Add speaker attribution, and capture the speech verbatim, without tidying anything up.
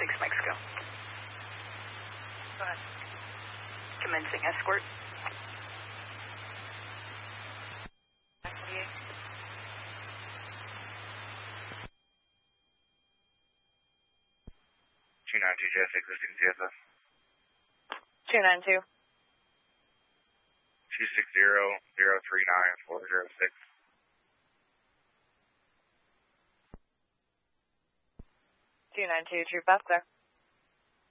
Speaker 1: six Mexico.
Speaker 2: Go ahead.
Speaker 1: Commencing escort.
Speaker 3: two nine two J S existing C S S.
Speaker 2: two nine two.
Speaker 3: two six zero zero three nine four zero six.
Speaker 2: two nine two, True Path, clear.